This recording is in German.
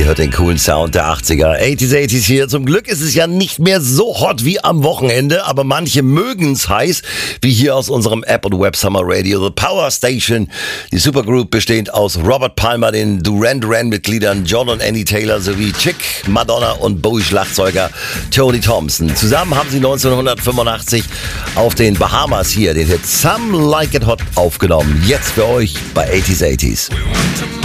hört den coolen Sound der 80er. 80s hier. Zum Glück ist es ja nicht mehr so hot wie am Wochenende, aber manche mögen es heiß, wie hier aus unserem App und Web Summer Radio, The Power Station. Die Supergroup bestehend aus Robert Palmer, den Duran Duran-Mitgliedern John und Annie Taylor sowie Chick, Madonna und Bowie-Schlagzeuger Tony Thompson. Zusammen haben sie 1985 auf den Bahamas hier den Hit Some Like It Hot aufgenommen. Jetzt für euch bei 80s.